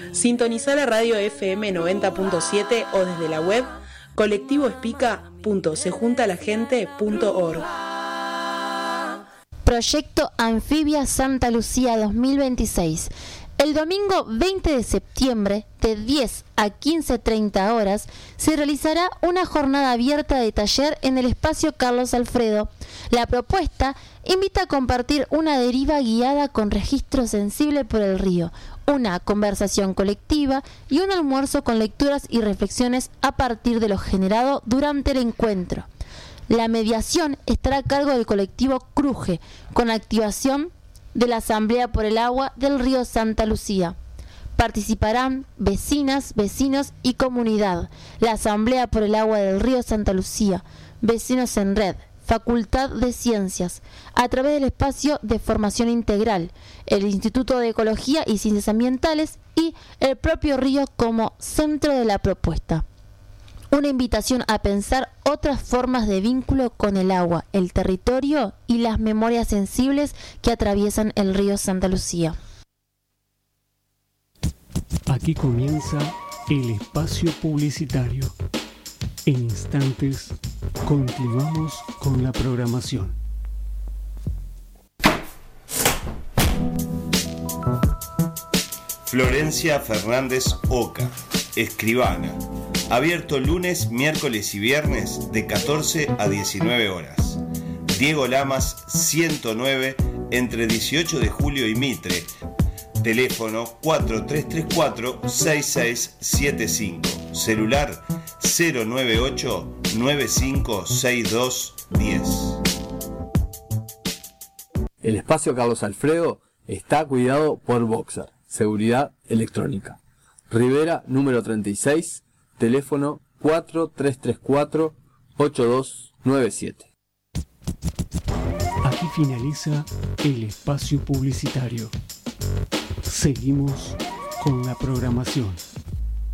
Sintonizá la radio FM 90.7 o desde la web colectivoespica.sejuntalagente.org. Proyecto Anfibia Santa Lucía 2026. El domingo 20 de septiembre, de 10 a 15:30 horas, se realizará una jornada abierta de taller en el espacio Carlos Alfredo. La propuesta invita a compartir una deriva guiada con registro sensible por el río, una conversación colectiva y un almuerzo con lecturas y reflexiones a partir de lo generado durante el encuentro. La mediación estará a cargo del colectivo Cruje, con activación de la Asamblea por el Agua del Río Santa Lucía. Participarán vecinas, vecinos y comunidad. La Asamblea por el Agua del Río Santa Lucía, Vecinos en Red, Facultad de Ciencias, a través del espacio de formación integral, el Instituto de Ecología y Ciencias Ambientales y el propio río como centro de la propuesta. Una invitación a pensar otras formas de vínculo con el agua, el territorio y las memorias sensibles que atraviesan el río Santa Lucía. Aquí comienza el espacio publicitario. En instantes continuamos con la programación. Florencia Fernández Oca, escribana. Abierto lunes, miércoles y viernes de 14 a 19 horas. Diego Lamas 109 entre 18 de julio y Mitre. Teléfono 4334-6675. Celular 098-956210. El espacio Carlos Alfredo está cuidado por Boxer, Seguridad Electrónica. Rivera número 36, teléfono 4334-8297. Aquí finaliza el espacio publicitario. Seguimos con la programación.